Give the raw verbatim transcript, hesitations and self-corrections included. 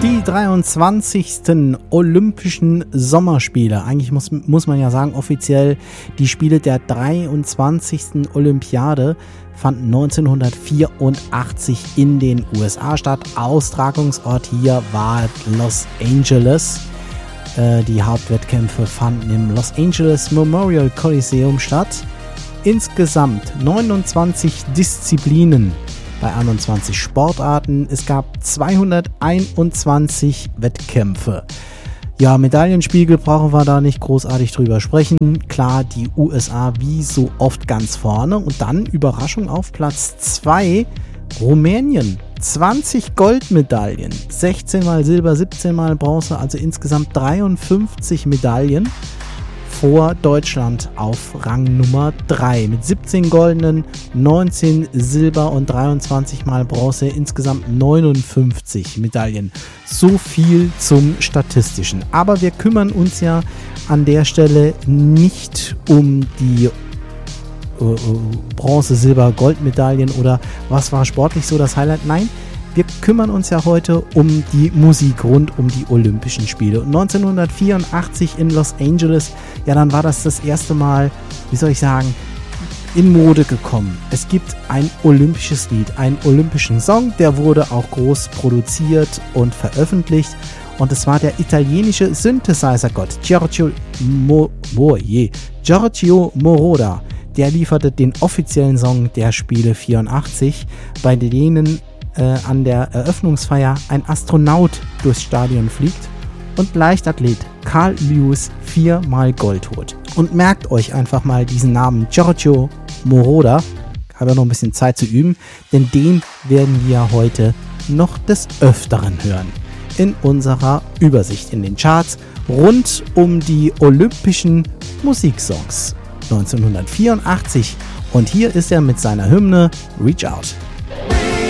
Die dreiundzwanzigsten Olympischen Sommerspiele. Eigentlich muss, muss man ja sagen, offiziell die Spiele der dreiundzwanzigsten Olympiade fanden neunzehnhundertvierundachtzig in den U S A statt. Austragungsort hier war Los Angeles. Äh, die Hauptwettkämpfe fanden im Los Angeles Memorial Coliseum statt. Insgesamt neunundzwanzig Disziplinen bei einundzwanzig Sportarten. Es gab zweihunderteinundzwanzig Wettkämpfe. Ja, Medaillenspiegel brauchen wir da nicht großartig drüber sprechen. Klar, die U S A wie so oft ganz vorne. Und dann, Überraschung, auf Platz zwei Rumänien. zwanzig Goldmedaillen, sechzehn mal Silber, siebzehn mal Bronze, also insgesamt dreiundfünfzig Medaillen. Vor Deutschland auf Rang Nummer drei mit siebzehn goldenen, neunzehn Silber und dreiundzwanzig mal Bronze, insgesamt neunundfünfzig Medaillen. So viel zum Statistischen. Aber wir kümmern uns ja an der Stelle nicht um die äh, Bronze, Silber, Goldmedaillen oder was war sportlich so das Highlight. Nein, wir kümmern uns ja heute um die Musik rund um die Olympischen Spiele. Und neunzehnhundertvierundachtzig in Los Angeles, ja, dann war das das erste Mal, wie soll ich sagen, in Mode gekommen. Es gibt ein olympisches Lied, einen olympischen Song, der wurde auch groß produziert und veröffentlicht. Und es war der italienische Synthesizer-Gott Giorgio, Mo, oh je, Giorgio Moroder. Der lieferte den offiziellen Song der Spiele vierundachtzig, bei denen Äh, an der Eröffnungsfeier ein Astronaut durchs Stadion fliegt und Leichtathlet Carl Lewis viermal Gold holt. Und merkt euch einfach mal diesen Namen Giorgio Moroder. Habe ja noch ein bisschen Zeit zu üben, denn den werden wir heute noch des Öfteren hören. In unserer Übersicht in den Charts rund um die olympischen Musiksongs neunzehnhundertvierundachtzig. Und hier ist er mit seiner Hymne Reach Out.